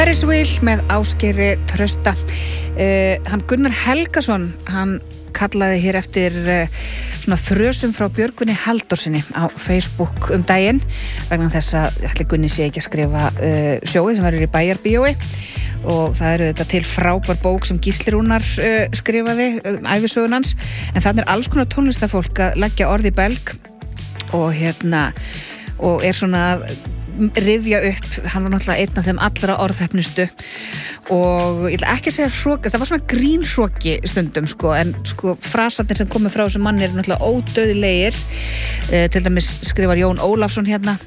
Ferris Wheel með Ásgeiri Trausta. Hann Gunnar Helgason, hann kallaði hér eftir svona frösum frá Björgvini Halldórsinni á Facebook daginn vegna þess að ætli Gunni sé ekki að skrifa sjóið sem verður í Bæjarbíói og það eru þetta til frábær bók sem Gísli Rúnar skrifaði ævisögun hans, en þannig alls konar tónlistafólk að leggja orð í belg og og svona rifja upp, hann var náttúrulega einn af þeim allra orðhefnustu og ég ætla ekki að segja hroki, það var svona grínhroki stundum en frasarnir sem komið frá þessum manni eru náttúrulega ódauðlegir. Til dæmis skrifar Jón Ólafsson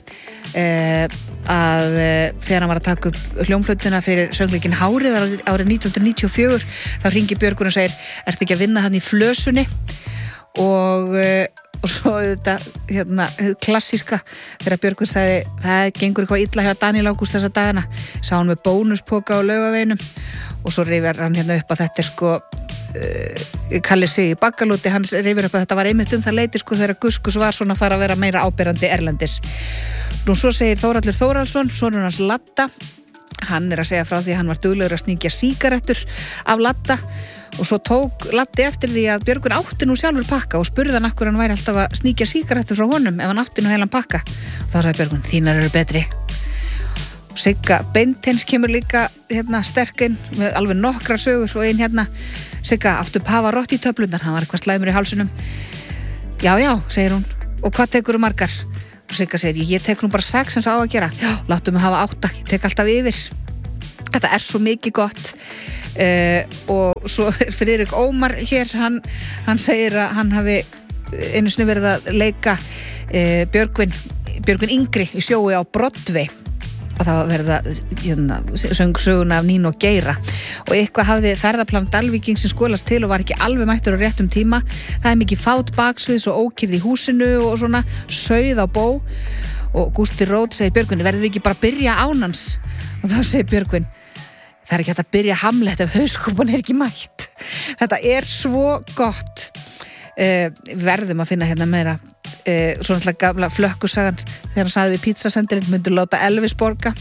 að þegar hann var að taka upp hljómplötuna fyrir söngleikin Hárið árið 1994 þá hringi Björgun og segir: "Ertu ekki að vinna hann í Flösunni?" Og svo þetta klassíska þegar Björgun sagði: "Það gengur eitthvað illa hjá Daniel Ágúst þessa dagana." Sá hann með bónuspoka á Laugaveginum og svo rifjar hann upp að þetta Kalli Sig í Baggalúti, hann rifjar upp að þetta var einmitt það leiti þegar Guskus var svona að fara að vera meira áberandi erlendis. Nú svo segir Þórhallur Þórhallsson, sonur hans Ladda, hann að segja frá því að hann var duglegur að sníkja sígarettur af Ladda og svo tók Laddi eftir því að Björgun átti nú sjálfur pakka og spurði hann akkur hann væri alltaf að sníkja sígarettur frá honum ef hann átti nú heilan pakka. Og þá sagði Björgun: "Þínar eru betri." Sigga Beintens kemur líka sterkinn með alveg nokkrar sögur og ein Sigga: "Áttu Pavarotti töflunar, hann var eitthvað slæmur í hálsunum." "Já, já," segir hún, "og hvað tekur margar?" Og Sigga segir: "Ég tek nú bara 6 eins og á að gera." "Já, láttu mig hafa 8, ég tek alltaf yfir." Þetta svo mikið gott. Og svo Friðrik Ómar hér, hann segir að hann hafi einu sinni verið að leika Björgvin yngri í sjói á Broadway og það verið söngsöguna af Nínu og Geira og eitthvað hafði ferðaplan Dalvíking sem skolast til og var ekki alveg mættur á réttum tíma. Það mikið fát baksviðs og ókyrrð í húsinu og svona sauð á bó og Gústi Rót segir Björgvin: "Verðum við ekki bara að byrja án hans?" Og þá segir Björgvin: "Það ekki hægt að byrja Hamlet ef hauskúpan ekki mætt." Þetta svo gott. Verðum að finna meira svo náttúrulega gamla flökkusagan þegar hann sagði við pítsasendirinn: "Myndu láta Elvis borga."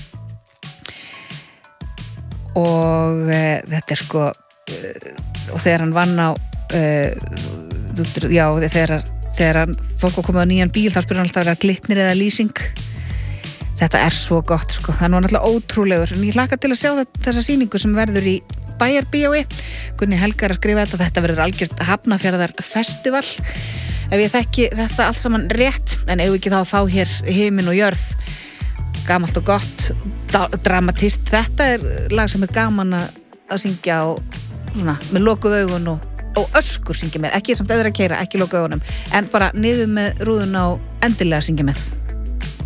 Og þetta og þegar hann vann á þegar hann fólk var komið á nýjan bíl þá spyrir hann alltaf: "Er það Glitnir eða lýsing?" Þetta svo gott, það var náttúrulega ótrúlegur, en ég hlakka til að sjá þessa sýningu sem verður í Bæjarbíói. Gunni Helga að skrifa þetta verður algjört Hafnarfjarðar festival ef ég þekki þetta allt saman rétt, en ef ekki þá að fá hér himinn og jörð, gamalt og gott, dramatist. Þetta lag sem gaman að syngja og svona með lokuð augun og öskur syngja með, ekki samt eða að keyra, ekki lokuð augunum, en bara niður með rúðuna og endilega syngja með.